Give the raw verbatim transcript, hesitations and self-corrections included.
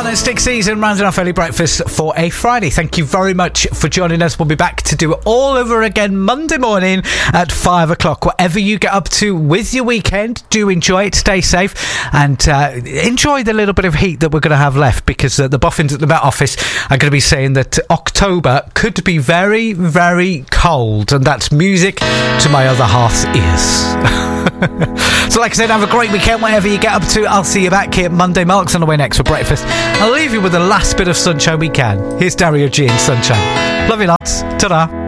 One and Stick Season rounding off early breakfast for a Friday. Thank you very much for joining us. We'll be back to do it all over again Monday morning at five o'clock. Whatever you get up to with your weekend, do enjoy it, stay safe, and uh, enjoy the little bit of heat that we're going to have left, because uh, the boffins at the Met Office are going to be saying that October could be very, very cold, and that's music to my other half's ears. So like I said, have a great weekend whatever you get up to. I'll see you back here Monday. Mark's on the way next for breakfast. I'll leave you with the last bit of sunshine we can. Here's Dario G and Sunshine. Love you lots. Ta-da.